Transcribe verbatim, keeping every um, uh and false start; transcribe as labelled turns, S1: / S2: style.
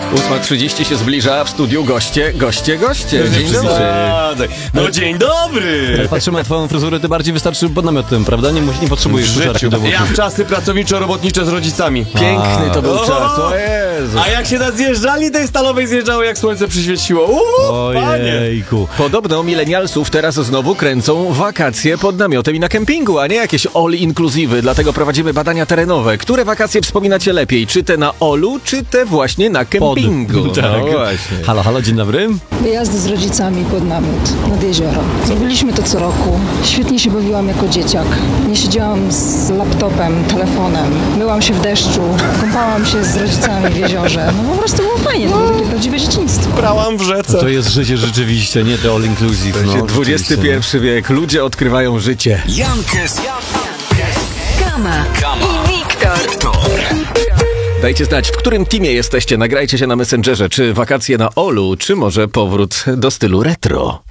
S1: ósma trzydzieści się zbliża, a w studiu goście, goście, goście. Dzień dobry.
S2: No dzień dobry!
S3: Jak patrzymy na twoją fryzurę, ty bardziej wystarczy pod namiotem, prawda? Nie, musi, nie potrzebujesz suszarki do włosów.
S2: Ja w czasy pracowniczo-robotnicze z rodzicami.
S1: Piękny to był
S2: O!
S1: czas, o Jezu.
S2: A jak się na zjeżdżalni tej stalowej zjeżdżało, jak słońce przyświeciło. Uuu, panie!
S3: Ojejku.
S1: Podobno milenialsów teraz znowu kręcą wakacje pod namiotem i na kempingu, a nie jakieś all-inclusive. Dlatego prowadzimy badania terenowe. Które wakacje wspominacie lepiej? Czy te na Olu, czy te właśnie na kempingu?
S3: Pod. Tak.
S1: No właśnie.
S3: Halo, halo, dzień dobry.
S4: Wyjazdy z rodzicami pod namiot, nad jezioro. Zrobiliśmy to co roku. Świetnie się bawiłam jako dzieciak. Nie siedziałam z laptopem, telefonem. Myłam się w deszczu, kąpałam się z rodzicami w jeziorze. No po prostu było fajnie, to było takie prawdziwe dzieciństwo.
S2: Brałam w rzece.
S3: To jest życie rzeczywiście, nie te all inclusive. No,
S1: dwudziesty pierwszy wiek. Ludzie odkrywają życie.
S5: Jankes,
S6: Kama i Wiktor.
S1: Dajcie znać, w którym teamie jesteście. Nagrajcie się na Messengerze. Czy wakacje na Olu, czy może powrót do stylu retro.